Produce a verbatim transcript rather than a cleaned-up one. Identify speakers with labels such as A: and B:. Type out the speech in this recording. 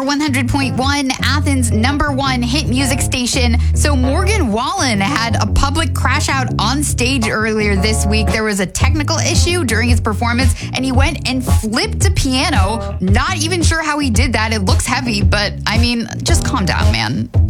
A: one hundred point one, Athens' number one hit music station. So Morgan Wallen had a public crash out on stage earlier this week. There was a technical issue during his performance, and he went and flipped a piano. Not even sure how he did that. It looks heavy, but I mean, just calm down, man.